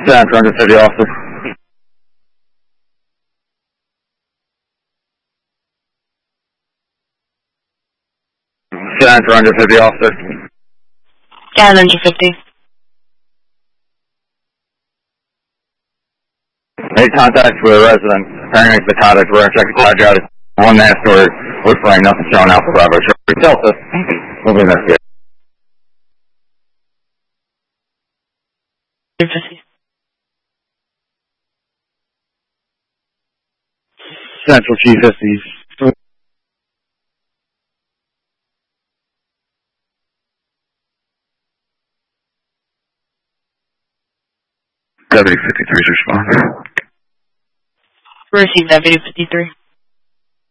Central 150 officer. Central 150 officer. Down 150. Made contact with a resident. Apparently psychotic. We're going to check the cloud out. One mask or whispering, nothing showing Alpha Bravo. Delta. We'll be investigating. 150. Central G50. 7053's respond. Receive that video 53.